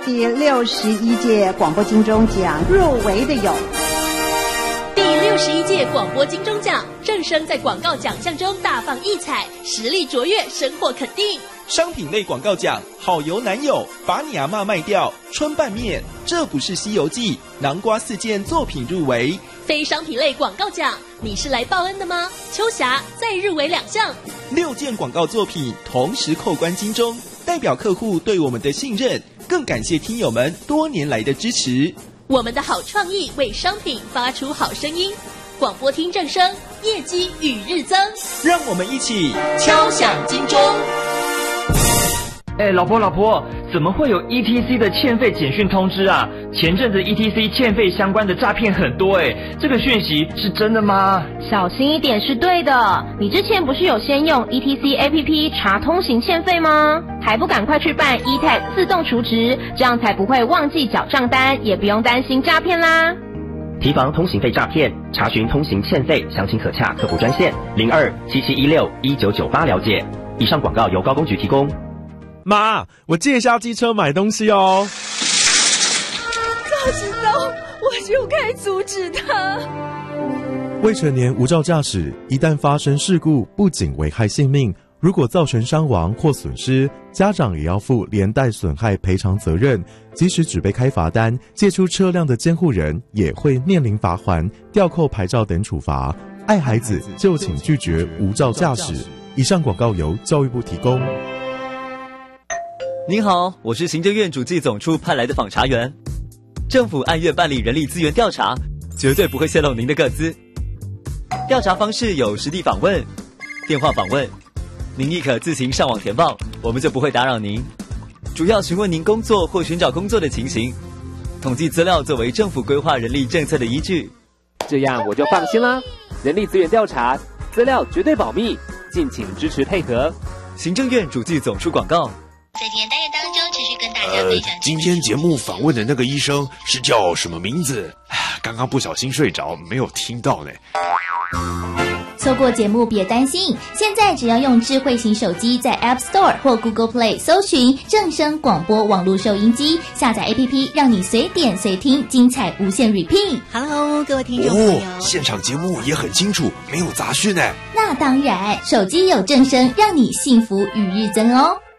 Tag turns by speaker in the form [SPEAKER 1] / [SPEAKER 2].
[SPEAKER 1] 第61届广播金钟奖入围的有
[SPEAKER 2] 第61届广播金钟奖，正声在广告奖项中大放异彩，实力卓越，深获肯定。
[SPEAKER 3] 商品类广告奖，好油男友，把你阿嬷卖掉，春拌面，这不是西游记，南瓜4件作品入围。
[SPEAKER 2] 非商品类广告奖，你是来报恩的吗？秋霞再入围2项
[SPEAKER 3] ，6件广告作品同时扣关金钟，代表客户对我们的信任，更感谢听友们多年来的支持。
[SPEAKER 2] 我们的好创意为商品发出好声音，广播听正声，业绩与日增。
[SPEAKER 3] 让我们一起敲响金钟。
[SPEAKER 4] 老婆，怎么会有 ETC 的欠费简讯通知啊？前阵子 ETC 欠费相关的诈骗很多这个讯息是真的吗？
[SPEAKER 5] 小心一点是对的。你之前不是有先用 ETC APP 查通行欠费吗？还不赶快去办 eTag 自动储值，这样才不会忘记缴账单，也不用担心诈骗啦。
[SPEAKER 6] 提防通行费诈骗，查询通行欠费，详情可洽客服专线0277161998了解。以上广告由高工局提供。
[SPEAKER 7] 妈，我借一下机车买东西哦。
[SPEAKER 8] 早知道我就该阻止他。
[SPEAKER 7] 未成年无照驾驶，一旦发生事故，不仅危害性命，如果造成伤亡或损失，家长也要负连带损害赔偿责任。即使只被开罚单，借出车辆的监护人也会面临罚锾、吊扣牌照等处罚。爱孩子就请拒绝无照驾驶。以上广告由教育部提供。
[SPEAKER 9] 您好，我是行政院主计总处派来的访查员。政府按月办理人力资源调查，绝对不会泄露您的个资。调查方式有实地访问、电话访问，您亦可自行上网填报，我们就不会打扰您。主要询问您工作或寻找工作的情形，统计资料作为政府规划人力政策的依据。
[SPEAKER 10] 这样我就放心啦。人力资源调查，资料绝对保密，敬请支持配合。
[SPEAKER 9] 行政院主计总处广告。
[SPEAKER 11] 在今天单元当中，持续跟大家分享。
[SPEAKER 12] 今天节目访问的那个医生是叫什么名字？刚刚不小心睡着，没有听到呢。
[SPEAKER 11] 错过节目别担心，现在只要用智慧型手机在 App Store 或 Google Play 搜寻正声广播网络收音机，下载 APP， 让你随点随听，精彩无限 repeat。Hello， 各位听众朋友，
[SPEAKER 12] 现场节目也很清楚，没有杂讯呢。
[SPEAKER 11] 那当然，手机有正声，让你幸福与日增哦。